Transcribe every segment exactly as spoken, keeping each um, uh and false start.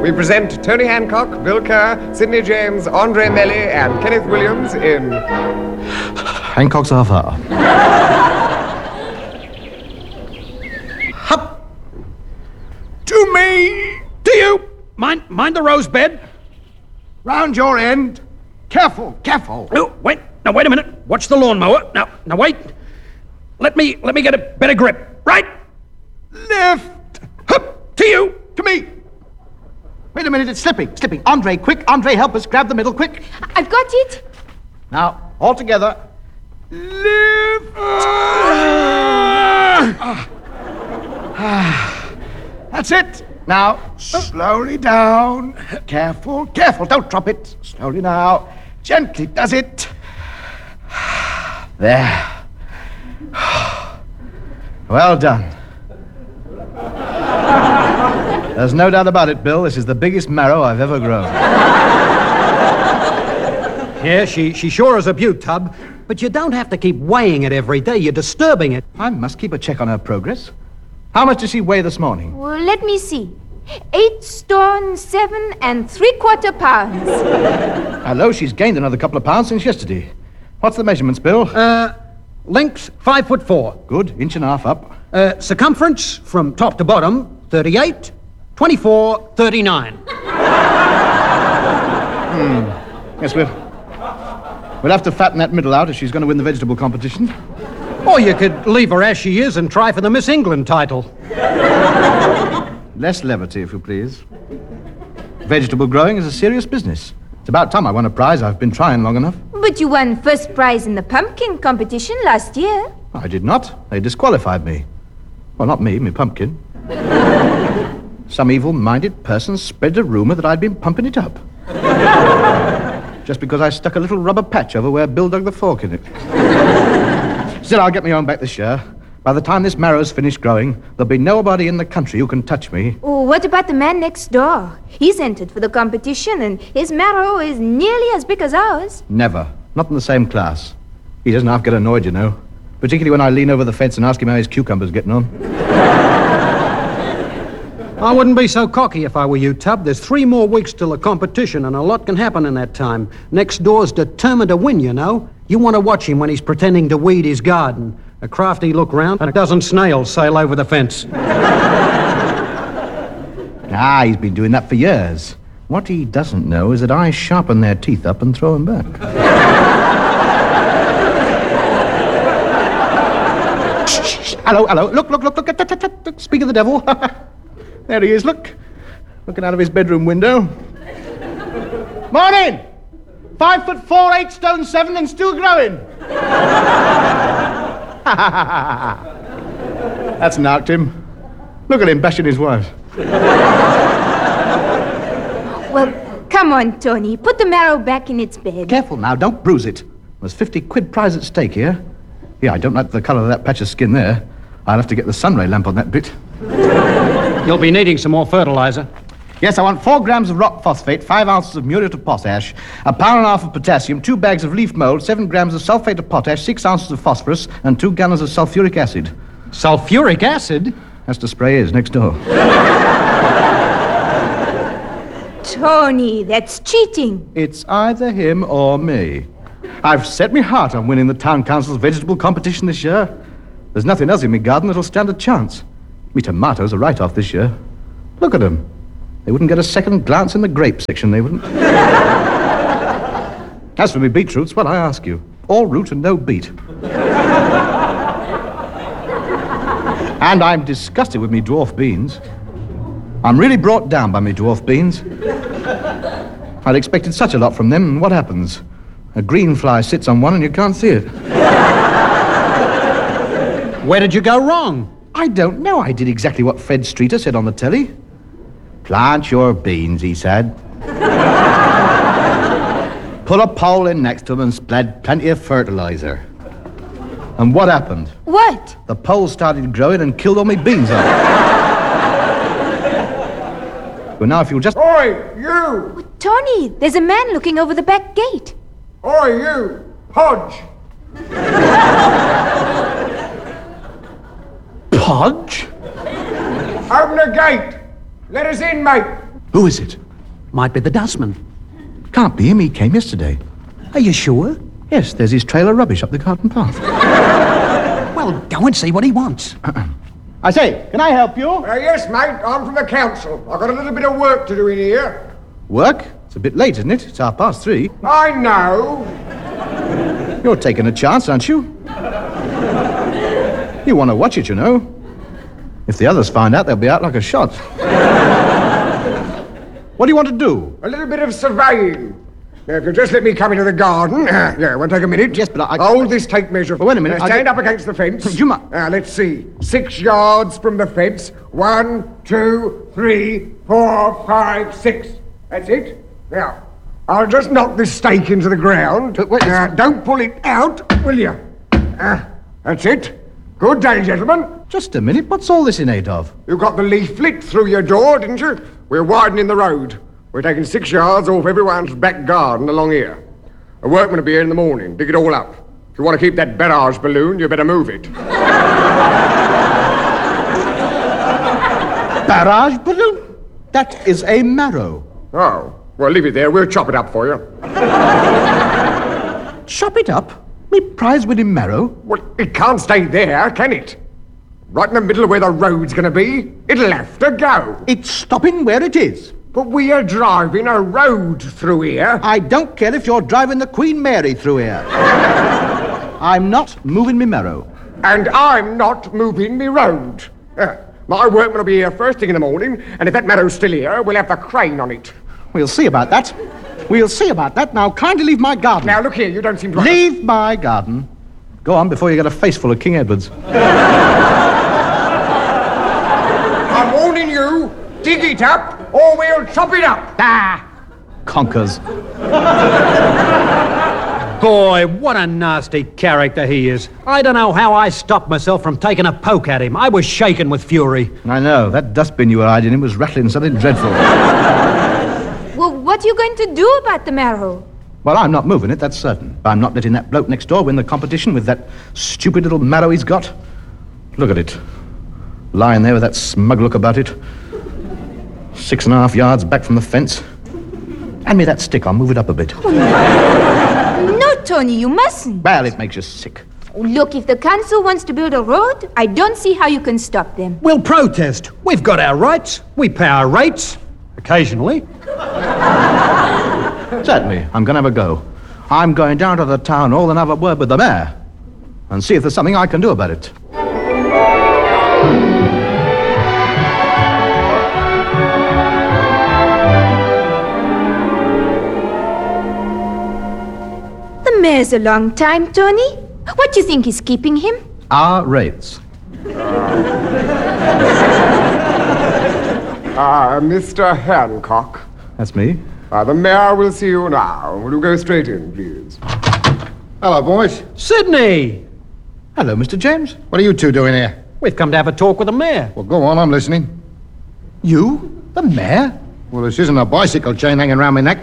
we present Tony Hancock, Bill Kerr, Sidney James, Andre Melly, and Kenneth Williams in... Hancock's Half Hour. Hup! To me! To you! Mind, mind the rose bed. Round your end. Careful, careful. Oh, wait. Now, wait a minute. Watch the lawnmower. Now, now, wait. Let me, let me get a better grip. Right. Lift. Hup! To you! To me. Wait a minute, it's slipping, slipping. Andre, quick. Andre, help us. Grab the middle, quick. I've got it. Now, all together. Lift. That's it. Now, slowly down. Careful, careful. Don't drop it. Slowly now. Gently does it. There. Well done. There's no doubt about it, Bill. This is the biggest marrow I've ever grown. Yeah, she, she sure is a beaut, Tub. But you don't have to keep weighing it every day. You're disturbing it. I must keep a check on her progress. How much did she weigh this morning? Well, let me see. Eight stone, seven and three quarter pounds. Hello, she's gained another couple of pounds since yesterday. What's the measurements, Bill? Uh, length, five foot four. Good, inch and a half up. Uh, circumference, from top to bottom, thirty-eight, twenty-four, thirty-nine. Hmm. Yes, we'll... We'll have to fatten that middle out if she's going to win the vegetable competition. Or you could leave her as she is and try for the Miss England title. Less levity, if you please. Vegetable growing is a serious business. It's about time I won a prize. I've been trying long enough. But you won first prize in the pumpkin competition last year. I did not. They disqualified me. Well, not me, me pumpkin. Some evil-minded person spread a rumor that I'd been pumping it up. Just because I stuck a little rubber patch over where Bill dug the fork in it. Still, I'll get my own back this year. By the time this marrow's finished growing, there'll be nobody in the country who can touch me. Oh, what about the man next door? He's entered for the competition, and his marrow is nearly as big as ours. Never. Not in the same class. He doesn't half get annoyed, you know. Particularly when I lean over the fence and ask him how his cucumber's getting on. I wouldn't be so cocky if I were you, Tub. There's three more weeks till the competition, and a lot can happen in that time. Next door's determined to win, you know. You want to watch him when he's pretending to weed his garden. A crafty look round, and a dozen snails sail over the fence. Ah, he's been doing that for years. What he doesn't know is that I sharpen their teeth up and throw them back. Shh, shh, shh. Hello, hello. Look, look, look, look. look, look, look, look. Speak of the devil. There he is, look. Looking out of his bedroom window. Morning! Five foot four, eight stone seven, and still growing. That's knocked him. Look at him bashing his wife. Well, come on, Tony. Put the marrow back in its bed. Careful now, don't bruise it. There's fifty quid prize at stake here. Yeah, I don't like the colour of that patch of skin there. I'll have to get the sunray lamp on that bit. You'll be needing some more fertilizer. Yes, I want four grams of rock phosphate, five ounces of muriate of potash, a pound and a half of potassium, two bags of leaf mold, seven grams of sulfate of potash, six ounces of phosphorus, and two gallons of sulfuric acid. Sulfuric acid? That's the spray is next door. Tony, that's cheating. It's either him or me. I've set me heart on winning the town council's vegetable competition this year. There's nothing else in my garden that'll stand a chance. Me tomatoes are right off this year. Look at them. They wouldn't get a second glance in the grape section, they wouldn't. As for me beetroots, well, I ask you. All root and no beet. And I'm disgusted with me dwarf beans. I'm really brought down by me dwarf beans. I'd expected such a lot from them, and what happens? A green fly sits on one and you can't see it. Where did you go wrong? I don't know. I did exactly what Fred Streeter said on the telly. Plant your beans, he said. Put a pole in next to them and spread plenty of fertilizer. And what happened? What? The pole started growing and killed all my beans off. Well, now if you'll just... Oi, you! Oh, Tony, there's a man looking over the back gate. Oi, you! Podge! Podge? Open the gate! Let us in, mate! Who is it? Might be the dustman. Can't be him. He came yesterday. Are you sure? Yes, there's his trail of rubbish up the garden path. Well, go and see what he wants. Uh-uh. I say, can I help you? Uh, yes, mate. I'm from the council. I've got a little bit of work to do in here. Work? It's a bit late, isn't it? It's half past three. I know. You're taking a chance, aren't you? You want to watch it, you know. If the others find out, they'll be out like a shot. What do you want to do? A little bit of surveying. Now, if you'll just let me come into the garden. Uh, yeah, it won't take a minute. Yes, but I... Hold this tape measure. Well, wait a minute. Now, stand I... up against the fence. You might... Now, let's see. Six yards from the fence. One, two, three, four, five, six. That's it. Now, I'll just knock this stake into the ground. But wait... Now, don't pull it out, will you? Uh, that's it. Good day, gentlemen. Just a minute. What's all this in aid of? You got the leaflet through your door, didn't you? We're widening the road. We're taking six yards off everyone's back garden along here. A workman will be here in the morning, dig it all up. If you want to keep that barrage balloon, you better move it. Barrage balloon? That is a marrow. Oh, well, leave it there. We'll chop it up for you. Chop it up? Me prize-winning marrow? Well, it can't stay there, can it? Right in the middle of where the road's going to be, it'll have to go. It's stopping where it is. But we are driving a road through here. I don't care if you're driving the Queen Mary through here. I'm not moving me marrow. And I'm not moving me road. Uh, my workman will be here first thing in the morning, and if that marrow's still here, we'll have the crane on it. We'll see about that. We'll see about that. Now, kindly leave my garden. Now, look here, you don't seem to... Leave my garden. Go on before you get a face full of King Edwards. I'm warning you, dig it up, or we'll chop it up. Ah, conkers. Boy, what a nasty character he is. I don't know how I stopped myself from taking a poke at him. I was shaken with fury. I know. That dustbin you were hiding in was rattling something dreadful. Well, what are you going to do about the marrow? Well, I'm not moving it, that's certain. I'm not letting that bloke next door win the competition with that stupid little marrow he's got. Look at it. Lying there with that smug look about it. Six and a half yards back from the fence. Hand me that stick, I'll move it up a bit. Oh, no. No, Tony, you mustn't. Well, it makes you sick. Oh, look, if the council wants to build a road, I don't see how you can stop them. We'll protest. We've got our rights. We pay our rates. Occasionally. Certainly, I'm going to have a go. I'm going down to the town hall and have a word with the mayor and see if there's something I can do about it. The mayor's a long time, Tony. What do you think is keeping him? Our rates. Ah, uh, Mister Hancock. That's me. Uh, the mayor will see you now. Will you go straight in, please? Hello, boys. Sydney! Hello, Mister James. What are you two doing here? We've come to have a talk with the mayor. Well, go on, I'm listening. You? The mayor? Well, this isn't a bicycle chain hanging around my neck.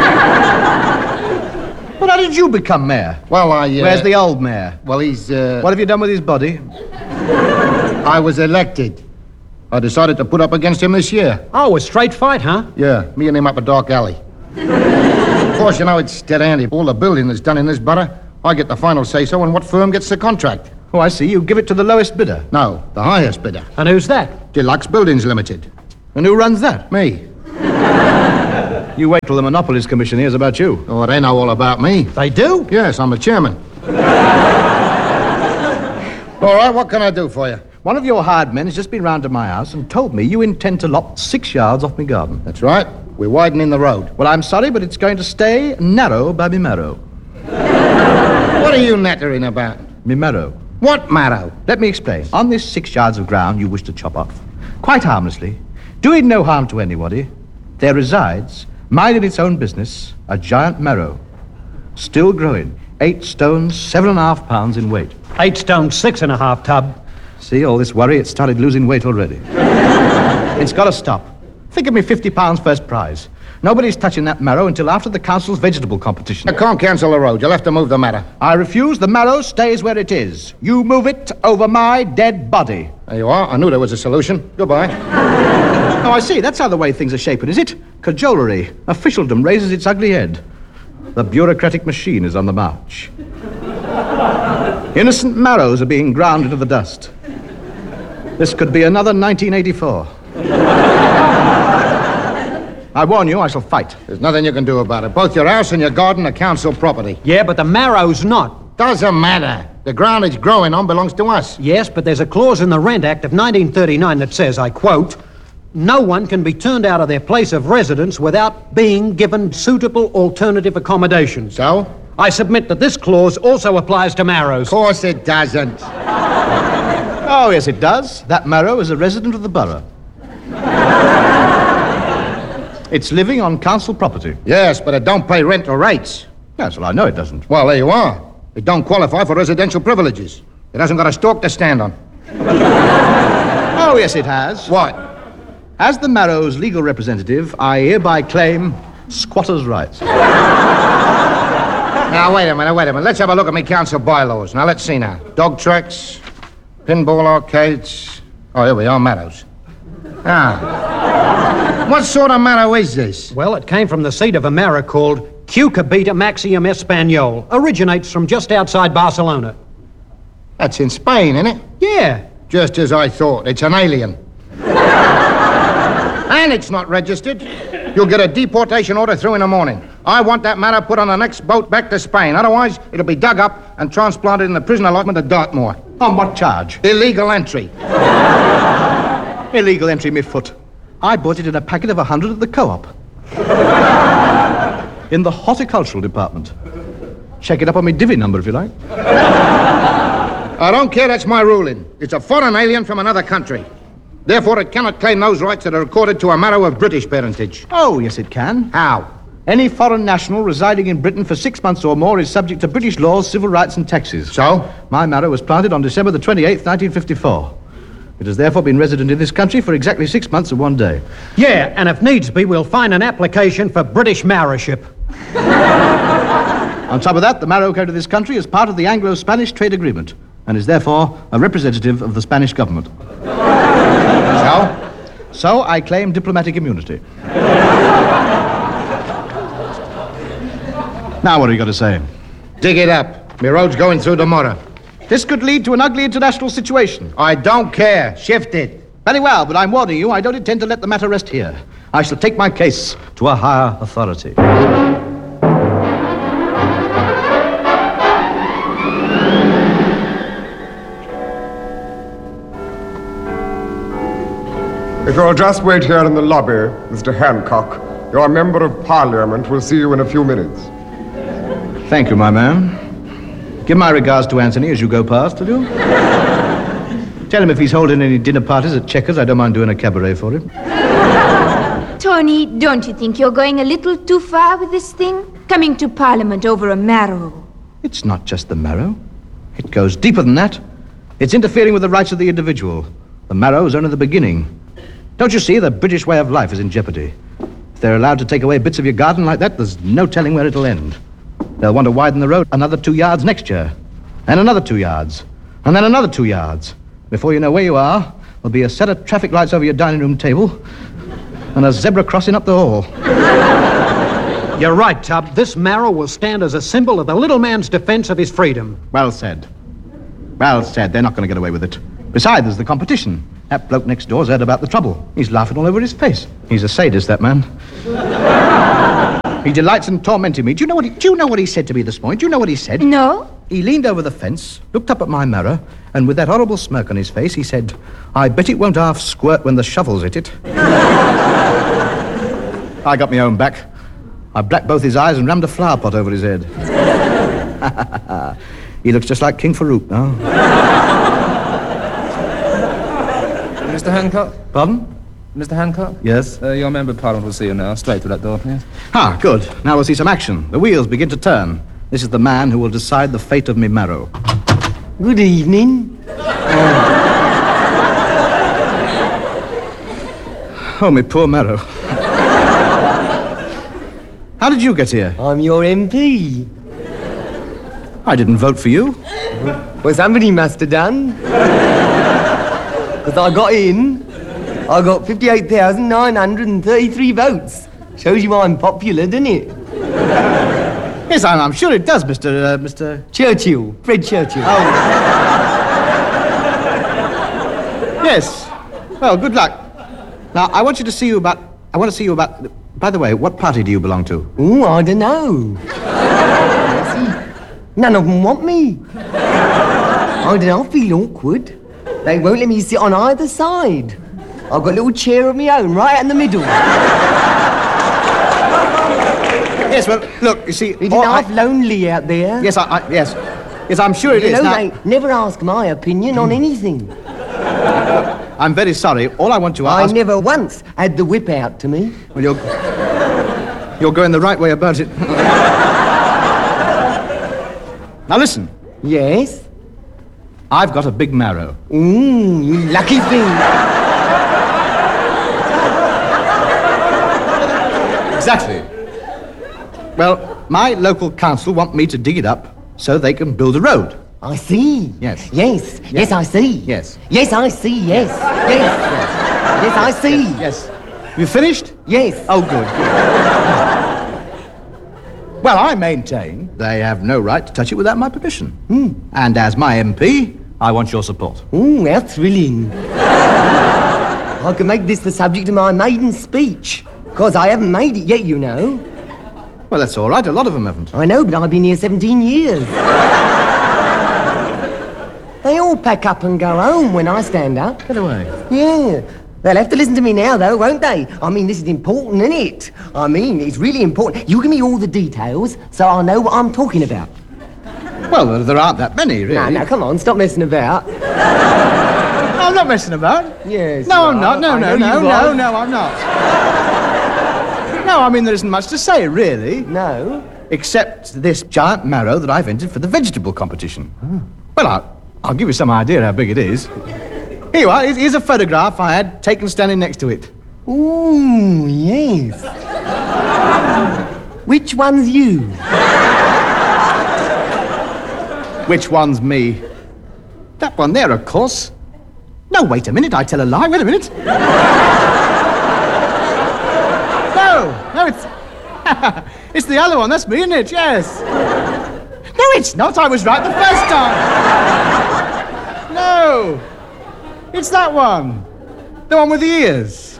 But how did you become mayor? Well, I... Uh, Where's the old mayor? Well, he's... Uh, What have you done with his body? I was elected. I decided to put up against him this year. Oh, a straight fight, huh? Yeah, me and him up a dark alley. Of course, you know, it's dead-handy. All the building that's done in this borough, I get the final say-so on what firm gets the contract. Oh, I see. You give it to the lowest bidder. No, the highest bidder. And who's that? Deluxe Buildings Limited. And who runs that? Me. You wait till the Monopolies Commission hears about you. Oh, they know all about me. They do? Yes, I'm the chairman. All right, what can I do for you? One of your hired men has just been round to my house and told me you intend to lop six yards off me garden. That's right. We're widening the road. Well, I'm sorry, but it's going to stay narrow by me marrow. What are you nattering about? Me marrow. What marrow? Let me explain. On this six yards of ground you wish to chop off, quite harmlessly, doing no harm to anybody, there resides, minding its own business, a giant marrow, still growing, eight stones, seven and a half pounds in weight. Eight stone, six and a half tub. See, all this worry, it started losing weight already. It's got to stop. Think of me fifty pounds first prize. Nobody's touching that marrow until after the council's vegetable competition. I can't cancel the road. You'll have to move the matter. I refuse. The marrow stays where it is. You move it over my dead body. There you are. I knew there was a solution. Goodbye. Oh, I see. That's how the way things are shaping, is it? Cajolery. Officialdom raises its ugly head. The bureaucratic machine is on the march. Innocent marrows are being ground into the dust. This could be another nineteen eighty-four. I warn you, I shall fight. There's nothing you can do about it. Both your house and your garden are council property. Yeah, but the marrow's not. Doesn't matter. The ground it's growing on belongs to us. Yes, but there's a clause in the Rent Act of nineteen thirty-nine that says, I quote, no one can be turned out of their place of residence without being given suitable alternative accommodations. So? I submit that this clause also applies to marrows. Of course it doesn't. Oh, yes, it does. That marrow is a resident of the borough. It's living on council property. Yes, but it don't pay rent or rates. Yes, well, I know it doesn't. Well, there you are. It don't qualify for residential privileges. It hasn't got a stalk to stand on. Oh, yes, it has. What? As the Marrow's legal representative, I hereby claim squatters' rights. Now, wait a minute, wait a minute. Let's have a look at my council bylaws. Now, let's see now. Dog tracks, pinball arcades. Oh, here we are, Marrows. Ah. What sort of marrow is this? Well, it came from the seed of a marrow called Cucurbita Maxium Espanol. Originates from just outside Barcelona. That's in Spain, isn't it? Yeah. Just as I thought. It's an alien. And it's not registered. You'll get a deportation order through in the morning. I want that matter put on the next boat back to Spain. Otherwise, it'll be dug up and transplanted in the prison allotment at Dartmoor. On what charge? Illegal entry. Illegal entry, me foot. I bought it in a packet of a hundred at the co-op. In the horticultural department. Check it up on me divvy number, if you like. I don't care, that's my ruling. It's a foreign alien from another country. Therefore, it cannot claim those rights that are accorded to a marrow of British parentage. Oh, yes, it can. How? Any foreign national residing in Britain for six months or more is subject to British laws, civil rights, and taxes. So? My marrow was planted on December the twenty-eighth, nineteen fifty-four. It has therefore been resident in this country for exactly six months and one day. Yeah, and if needs be, we'll find an application for British marrowship. On top of that, the marrow came to this country as part of the Anglo-Spanish trade agreement and is therefore a representative of the Spanish government. So? So I claim diplomatic immunity. Now what have you got to say? Dig it up. My road's going through tomorrow. This could lead to an ugly international situation. I don't care. Shift it. Very well, but I'm warning you, I don't intend to let the matter rest here. I shall take my case to a higher authority. If you'll just wait here in the lobby, Mister Hancock, your member of Parliament will see you in a few minutes. Thank you, my man. Give my regards to Anthony as you go past, will you? Tell him if he's holding any dinner parties at Chequers, I don't mind doing a cabaret for him. Tony, don't you think you're going a little too far with this thing? Coming to Parliament over a marrow. It's not just the marrow. It goes deeper than that. It's interfering with the rights of the individual. The marrow is only the beginning. Don't you see, the British way of life is in jeopardy. If they're allowed to take away bits of your garden like that, there's no telling where it'll end. They'll want to widen the road another two yards next year. And another two yards. And then another two yards. Before you know where you are, there'll be a set of traffic lights over your dining room table and a zebra crossing up the hall. You're right, Tub. This marrow will stand as a symbol of the little man's defense of his freedom. Well said. Well said. They're not going to get away with it. Besides, there's the competition. That bloke next door's heard about the trouble. He's laughing all over his face. He's a sadist, that man. He delights in tormenting me. Do you know what he, do you know what he said to me this morning? Do you know what he said? No? He leaned over the fence, looked up at my marrow, and with that horrible smirk on his face, he said, I bet it won't half squirt when the shovel's hit it. I got my own back. I blacked both his eyes and rammed a flower pot over his head. He looks just like King Farouk now. Mister Hancock? Pardon? Mister Hancock? Yes? Uh, your member of Parliament will see you now. Straight through that door, please. Ah, good. Now we'll see some action. The wheels begin to turn. This is the man who will decide the fate of me marrow. Good evening. Oh, me poor marrow. How did you get here? I'm your M P. I didn't vote for you. Well, somebody must have done. But I got in. I got fifty-eight thousand nine hundred thirty-three votes. Shows you I'm popular, doesn't it? Yes, I'm, I'm sure it does, Mister Uh, Mister Churchill. Fred Churchill. Oh. Yes. Well, good luck. Now, I want you to see you about... I want to see you about... By the way, what party do you belong to? Oh, I don't know. See, none of them want me. I don't know, I feel awkward. They won't let me sit on either side. I've got a little chair of my own right in the middle. Yes, well, look, you see... It's all half I- lonely out there. Yes, I, I... Yes. Yes, I'm sure it You is. know, Now, they never ask my opinion on anything. I'm very sorry. All I want to I ask... never once had the whip out to me. Well, you're... You're going the right way about it. Now, listen. Yes? I've got a big marrow. Mmm, you lucky thing. Exactly. Well, my local council want me to dig it up so they can build a road. I see. Yes. Yes. Yes, I see. Yes. Yes, I see. Yes. Yes. Yes, I see. Yes. You finished? Yes. Oh, good. Well, I maintain they have no right to touch it without my permission. Hmm. And as my M P, I want your support. Ooh, how thrilling. I can make this the subject of my maiden speech. Because I haven't made it yet, you know. Well, that's all right. A lot of them haven't. I know, but I've been here seventeen years. They all pack up and go home when I stand up. Get away. Yeah. They'll have to listen to me now, though, won't they? I mean, this is important, isn't it? I mean, it's really important. You give me all the details so I'll know what I'm talking about. Well, there aren't that many, really. No, no, come on, stop messing about. I'm not messing about. Yes. No, you I'm are. not. No, I no, know no, you no, are. no, I'm not. No, I mean, there isn't much to say, really. No. Except this giant marrow that I've entered for the vegetable competition. Oh. Well, I'll, I'll give you some idea how big it is. Here you are. Here's here's a photograph I had taken standing next to it. Ooh, yes. Which one's you? Which one's me? That one there, of course. No, wait a minute. I tell a lie. Wait a minute. No, no, it's... it's the other one. That's me, isn't it? Yes. No, it's not. I was right the first time. No. It's that one. The one with the ears.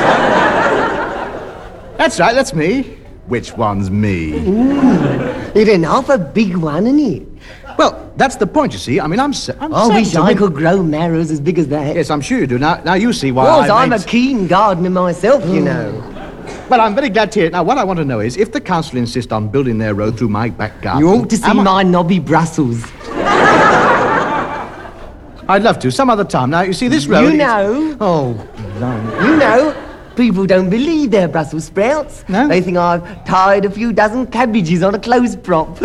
That's right, that's me. Which one's me? It ain't half a big one, isn't it? Well, that's the point, you see. I mean, I'm... Se- I'm I certain wish to I win- could grow marrows as big as that. Yes, I'm sure you do. Now, now you see why Because I I'm made... a keen gardener myself, you know. Well, I'm very glad to hear it. Now, what I want to know is, if the council insist on building their road through my back garden... You ought to see am I- my knobby Brussels. I'd love to, some other time. Now, you see, this road... You is- know, Oh, no. you know, people don't believe they're Brussels sprouts. No? They think I've tied a few dozen cabbages on a clothes prop.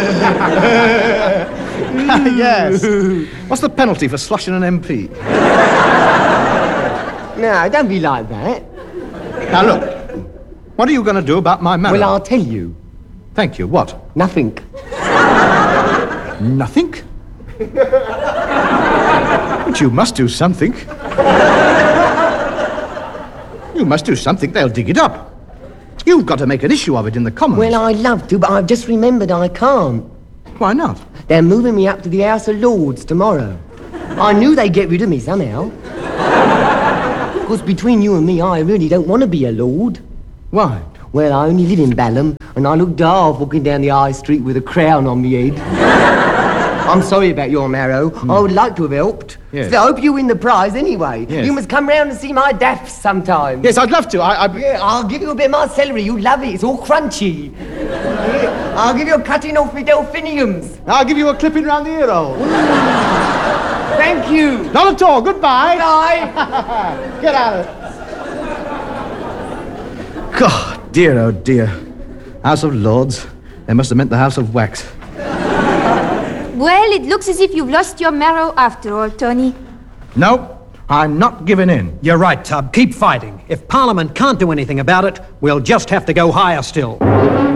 Yes. What's the penalty for sloshing an M P? No, don't be like that. Now, look. What are you going to do about my marrow? Well, I'll tell you. Thank you. What? Nothing. Nothing? But you must do something. You must do something. They'll dig it up. You've got to make an issue of it in the Commons. Well, I'd love to, but I've just remembered I can't. Why not? They're moving me up to the House of Lords tomorrow. I knew they'd get rid of me somehow. Because between you and me, I really don't want to be a lord. Why? Well, I only live in Balham, and I look daft walking down the high street with a crown on my head. I'm sorry about your marrow. Mm. I would like to have helped. Yes. So I hope you win the prize anyway. Yes. You must come round and see my daffs sometime. Yes, I'd love to. I, I... Yeah, I'll give you a bit of my celery. You'd love it. It's all crunchy. Yeah, I'll give you a cutting off my delphiniums. I'll give you a clipping round the ear hole. Thank you. Not at all. Goodbye. Bye. Get out of it. God, dear, oh dear. House of Lords. They must have meant the House of Wax. Well, it looks as if you've lost your marrow after all, Tony. No, I'm not giving in. You're right, Tub. Keep fighting. If Parliament can't do anything about it, we'll just have to go higher still.